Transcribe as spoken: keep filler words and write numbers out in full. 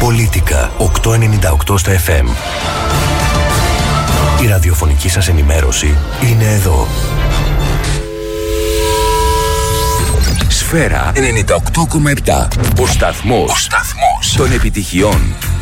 Πολίτικα οκτακόσια ενενήντα οκτώ στα εφ εμ. Η ραδιοφωνική σας ενημέρωση είναι εδώ. Σφαίρα ενενήντα οκτώ κόμμα επτά. Ο σταθμός, Ο σταθμός των επιτυχιών.